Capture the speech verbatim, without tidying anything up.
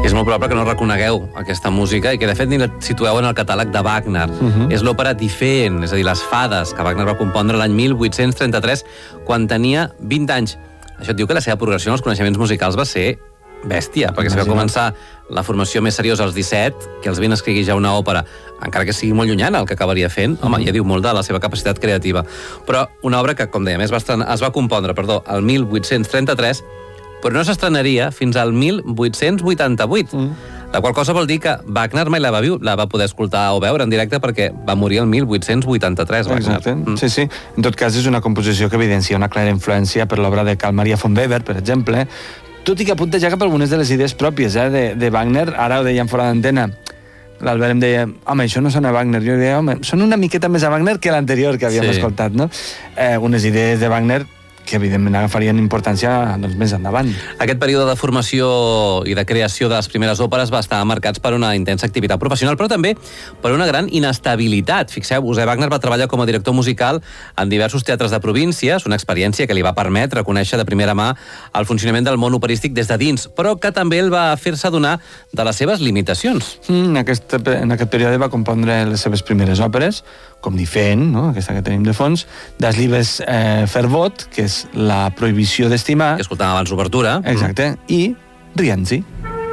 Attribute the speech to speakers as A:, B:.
A: És molt probable que no reconegueu aquesta música i que, de fet, ni la situeu en el catàleg de Wagner. Uh-huh. És l'òpera Die Feen, és a dir, les fades, que Wagner va compondre l'any mil vuit-cents trenta-tres, quan tenia vint anys. Això et diu que la seva progressió en els coneixements musicals va ser bèstia, perquè si va començar la formació més seriosa als disset, que els vint escrigui ja una òpera, encara que sigui molt llunyana el que acabaria fent, home, ja diu molt de la seva capacitat creativa. Però una obra que, com dèiem, es va, estrenar, es va compondre, perdó, el mil vuit-cents trenta-tres, però no s'estrenaria fins al mil vuit-cents vuitanta-vuit, mm. la qual cosa vol dir que Wagner mai la va, viu, la va poder escoltar o veure en directe perquè va morir el mil vuit-cents vuitanta-tres.
B: Exacte, mm. sí, sí. En tot cas, és una composició que evidencia una clara influència per l'obra de Carl Maria von Weber, per exemple, tot i que apunteja cap a algunes de les idees pròpies eh, de, de Wagner. Ara ho dèiem fora d'antena. L'Albert em deia, home, això no sona a Wagner. Jo deia, home, són una miqueta més a Wagner que l'anterior que havíem sí. escoltat, no? Eh, unes idees de Wagner que evidentment agafarien importància doncs, més endavant.
A: Aquest període de formació i de creació de les primeres òperes va estar marcats per una intensa activitat professional, però també per una gran inestabilitat. Fixeu-vos, eh, Wagner va treballar com a director musical en diversos teatres de províncies, una experiència que li va permetre conèixer de primera mà el funcionament del món operístic des de dins, però que també el va fer-se adonar de les seves limitacions.
B: Mm, en, aquest, en aquest període va compondre les seves primeres òperes, com Die Feen, no? Aquesta que tenim de fons, Das Liebes eh, Verbot, que és la prohibició d'estimar.
A: Que escoltàvem abans l'obertura.
B: Exacte, i Rienzi.